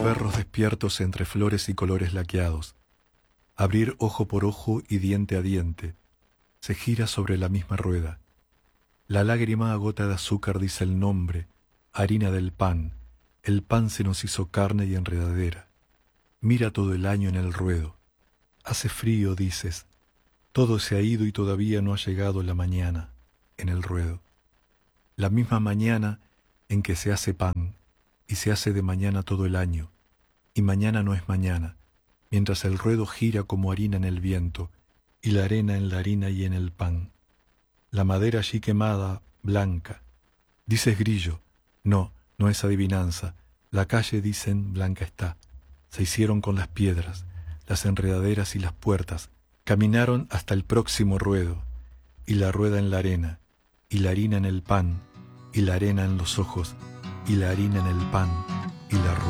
berros despiertos entre flores y colores laqueados. Abrir ojo por ojo y diente a diente. Se gira sobre la misma rueda. La lágrima a gota de azúcar dice el nombre, harina del pan. El pan se nos hizo carne y enredadera. Mira todo el año en el ruedo. Hace frío, dices. Todo se ha ido y todavía no ha llegado la mañana en el ruedo. La misma mañana en que se hace pan, y se hace de mañana todo el año, y mañana no es mañana, mientras el ruedo gira como harina en el viento, y la arena en la harina y en el pan. La madera allí quemada, blanca. Dices grillo, no es adivinanza, la calle dicen blanca está. Se hicieron con las piedras, las enredaderas y las puertas, caminaron hasta el próximo ruedo, y la rueda en la arena, y la harina en el pan, y la arena en los ojos, y la harina en el pan, y la rueda.